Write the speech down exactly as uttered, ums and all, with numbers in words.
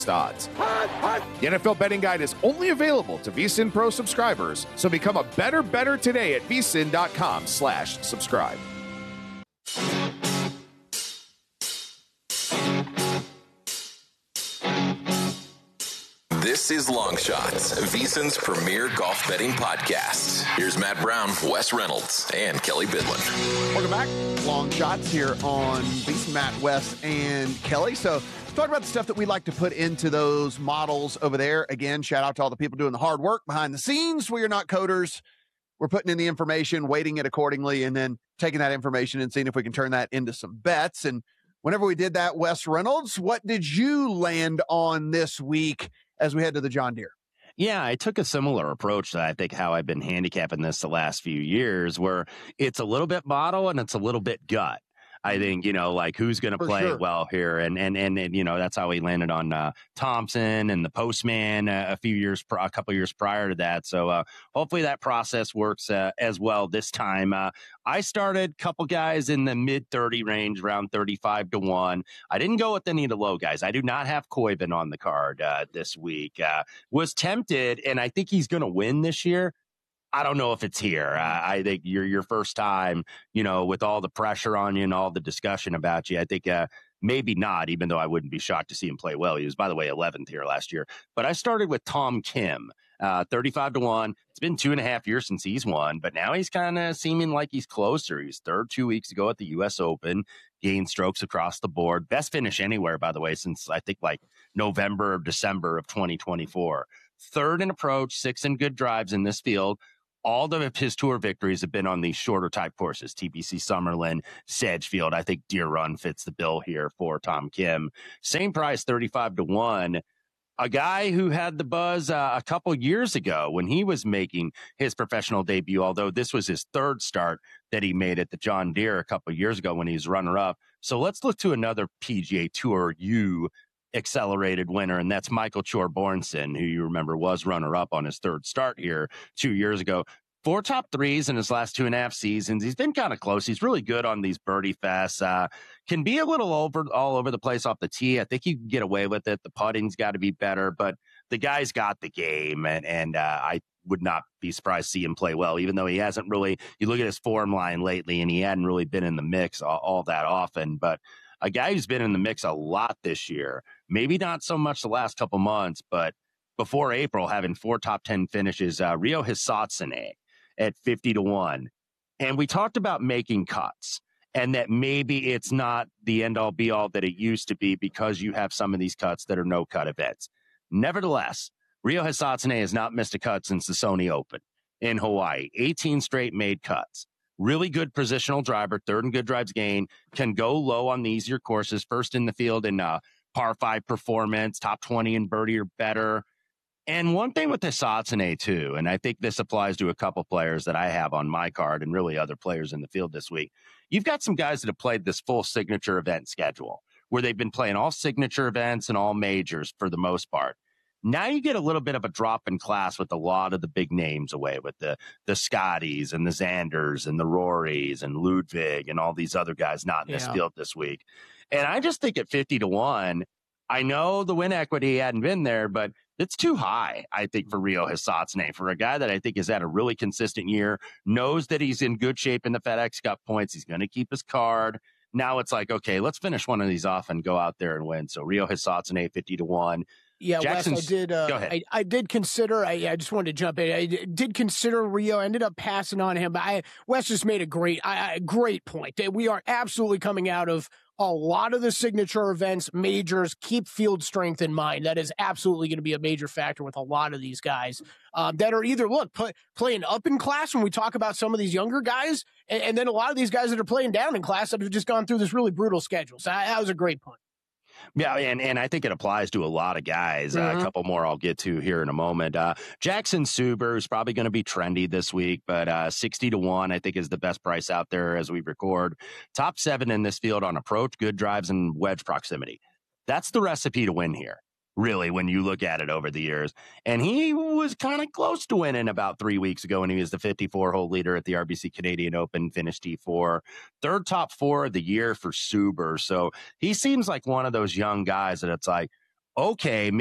odds. The N F L Betting Guide is only available to VSiN Pro subscribers, so become a better better today at vsin.com slash subscribe. This is Long Shots, VSiN's premier golf betting podcast. Here's Matt Brown, Wes Reynolds, and Kelly Bidlin. Welcome back. Long Shots here on VSiN, Matt, Wes, and Kelly. So let's talk about the stuff that we like to put into those models over there. Again, shout out to all the people doing the hard work behind the scenes. We are not coders. We're putting in the information, weighting it accordingly, and then taking that information and seeing if we can turn that into some bets. And whenever we did that, Wes Reynolds, what did you land on this week as we head to the John Deere? Yeah, I took a similar approach to, I think, how I've been handicapping this the last few years, where it's a little bit model and it's a little bit gut. I think, you know, like who's going to play sure. well here. And, and, and, and, you know, that's how we landed on uh, Thompson and the Postman uh, a few years, pr- a couple years prior to that. So uh, hopefully that process works uh, as well this time. Uh, I started a couple guys in the mid thirty range, around thirty-five to one. I didn't go with any of the low guys. I do not have Koiven on the card uh, this week. Uh, was tempted, and I think he's going to win this year. I don't know if it's here. Uh, I think you're your first time, you know, with all the pressure on you and all the discussion about you. I think uh, maybe not, even though I wouldn't be shocked to see him play well. He was, by the way, eleventh here last year. But I started with Tom Kim, uh, thirty-five to one. It's been two and a half years since he's won, but now he's kind of seeming like he's closer. He was third two weeks ago at the U S Open, gained strokes across the board. Best finish anywhere, by the way, since I think like November or December of twenty twenty-four. Third in approach, six in good drives in this field. All of his tour victories have been on these shorter type courses, T P C Summerlin, Sedgefield. I think Deer Run fits the bill here for Tom Kim. Same price, thirty-five to one. A guy who had the buzz uh, a couple years ago when he was making his professional debut, although this was his third start that he made at the John Deere a couple years ago when he was runner-up. So let's look to another P G A Tour U accelerated winner, and that's Michael Chorbornson, who you remember was runner-up on his third start here two years ago. Four top threes in his last two and a half seasons. He's been kind of close. He's really good on these birdie fests. Uh, can be a little over all over the place off the tee. I think he can get away with it. The putting's got to be better, but the guy's got the game, and and uh, I would not be surprised to see him play well, even though he hasn't really. You look at his form line lately, and he hadn't really been in the mix all, all that often, but a guy who's been in the mix a lot this year, maybe not so much the last couple months, but before April, having four top ten finishes, uh, Ryo Hisatsune at fifty to one. And we talked about making cuts and that maybe it's not the end all be all that it used to be because you have some of these cuts that are no cut events. Nevertheless, Ryo Hisatsune has not missed a cut since the Sony Open in Hawaii, eighteen straight made cuts. Really good positional driver, third and good drives gain, can go low on the easier courses, first in the field in uh, par five performance, top twenty in birdie or better. And one thing with Hisatsune too, and I think this applies to a couple players that I have on my card and really other players in the field this week. You've got some guys that have played this full signature event schedule where they've been playing all signature events and all majors for the most part. Now you get a little bit of a drop in class with a lot of the big names away, with the the Scotties and the Xanders and the Rorys and Ludwig and all these other guys not in this Yeah. field this week. And I just think at fifty to one, I know the win equity hadn't been there, but it's too high, I think, for Ryo Hisatsune, for a guy that I think has had a really consistent year, knows that he's in good shape in the FedEx Cup points. He's going to keep his card. Now it's like, okay, let's finish one of these off and go out there and win. So Ryo Hisatsune, fifty to one. Yeah, Jackson's, Wes, I did. Uh, go ahead. I, I did consider. I, I just wanted to jump in. I did consider Ryo. I ended up passing on him, but I, Wes just made a great, I, I, great point. We are absolutely coming out of a lot of the signature events, majors. Keep field strength in mind. That is absolutely going to be a major factor with a lot of these guys um, that are either look play, playing up in class when we talk about some of these younger guys, and, and then a lot of these guys that are playing down in class that have just gone through this really brutal schedule. So that, that was a great point. Yeah, and, and I think it applies to a lot of guys. Mm-hmm. Uh, a couple more I'll get to here in a moment. Uh, Jackson Suber is probably going to be trendy this week, but uh, sixty to one I think is the best price out there as we record. Top seven in this field on approach, good drives, and wedge proximity. That's the recipe to win here, really, when you look at it over the years. And he was kind of close to winning about three weeks ago when he was the fifty-four hole leader at the R B C Canadian Open, finished T four. Third top four of the year for Suber. So he seems like one of those young guys that it's like, okay,